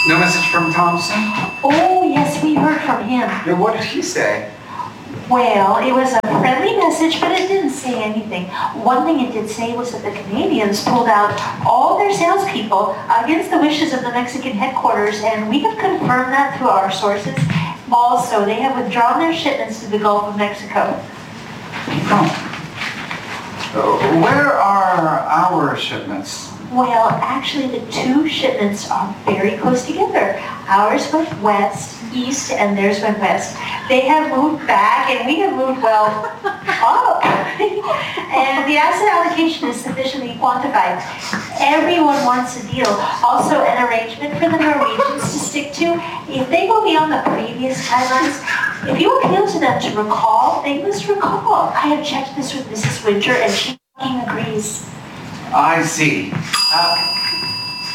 No message from Thompson? Oh, yes, we heard from him. Yeah, what did he say? Well, it was a friendly message, but it didn't say anything. One thing it did say was that the Canadians pulled out all their salespeople against the wishes of the Mexican headquarters, and we have confirmed that through our sources. Also, they have withdrawn their shipments to the Gulf of Mexico. Oh. Where are our shipments? Well, actually, the two shipments are very close together. Ours went west, east, and theirs went west. They have moved back, and we have moved, well, up. And the asset allocation is sufficiently quantified. Everyone wants a deal. Also, an arrangement for the Norwegians to stick to. If they go beyond the previous timelines, if you appeal to them to recall, they must recall. I have checked this with Mrs. Winter, and she agrees. I see.